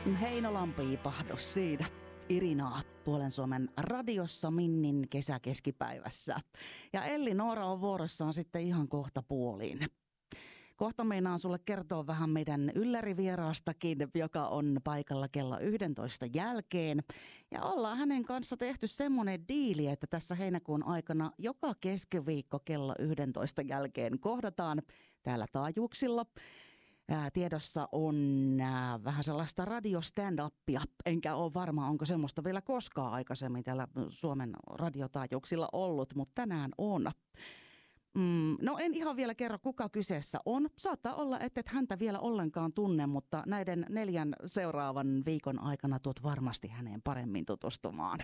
Heinolan piipahdus siinä. Irinaa puolen Suomen radiossa Minnin kesäkeskipäivässä. Ja Elli Noora on vuorossaan sitten ihan kohta puoliin. Kohta meinaan sulle kertoa vähän meidän yllärivieraastakin, joka on paikalla kello 11 jälkeen. Ja ollaan hänen kanssa tehty semmoinen diili, että tässä heinäkuun aikana joka keskiviikko kello 11 jälkeen kohdataan täällä taajuuksilla. Tiedossa on vähän sellaista radio-stand-upia, enkä ole varma, onko semmoista vielä koskaan aikaisemmin täällä Suomen radiotaajuuksilla ollut, mutta tänään on. No en ihan vielä kerro, kuka kyseessä on. Saattaa olla, että et häntä vielä ollenkaan tunne, mutta näiden 4 seuraavan viikon aikana tuot varmasti häneen paremmin tutustumaan.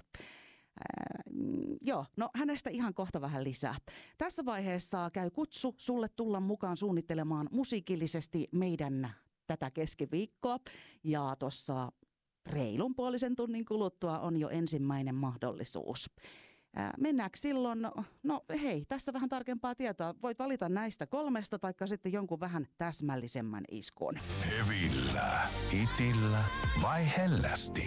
Joo, no hänestä ihan kohta vähän lisää. Tässä vaiheessa käy kutsu sulle tulla mukaan suunnittelemaan musiikillisesti meidän tätä keskiviikkoa. Ja tuossa reilun puolisen tunnin kuluttua on jo ensimmäinen mahdollisuus. Mennäänkö silloin? No hei, tässä vähän tarkempaa tietoa. Voit valita näistä 3 taikka sitten jonkun vähän täsmällisemmän iskun. Hevillä, itillä vai hellästi?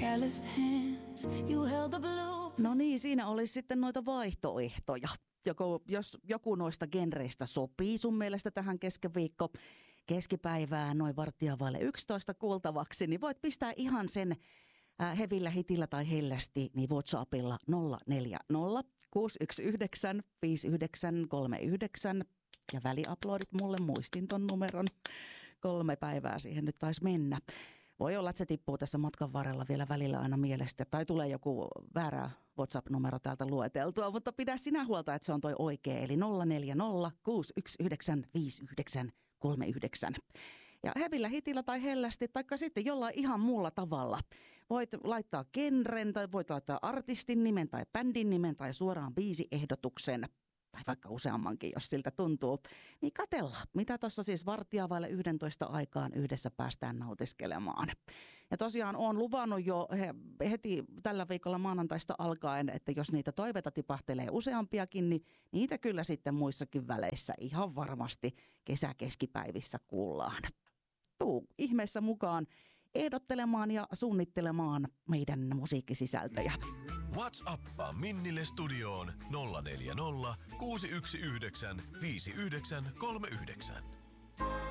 No niin, siinä olisi sitten noita vaihtoehtoja. Jos joku noista genreistä sopii sun mielestä tähän keskipäivään noin 11:15 kuultavaksi, niin voit pistää ihan sen hevillä, hitillä tai hellästi, niin WhatsAppilla 040 619 5939 ja väliuploadit mulle, muistin ton numeron. 3 päivää siihen nyt taisi mennä. Voi olla, että se tippuu tässä matkan varrella vielä välillä aina mielestä, tai tulee joku väärä WhatsApp-numero täältä lueteltua, mutta pidä sinä huolta, että se on toi oikea, eli 040 619 5939. Ja hevillä, hitillä tai hellästi, taikka sitten jollain ihan muulla tavalla. Voit laittaa genren, tai voit laittaa artistin nimen, tai bändin nimen, tai suoraan biisiehdotuksen, tai vaikka useammankin, jos siltä tuntuu. Niin katella, mitä tuossa siis 11:15 aikaan yhdessä päästään nautiskelemaan. Ja tosiaan olen luvannut jo heti tällä viikolla maanantaista alkaen, että jos niitä toiveita tipahtelee useampiakin, niin niitä kyllä sitten muissakin väleissä ihan varmasti kesäkeskipäivissä kuullaan. Tuu ihmeessä mukaan ehdottelemaan ja suunnittelemaan meidän musiikkisisältöjä. WhatsAppaa Minnille studioon 040 619 5939.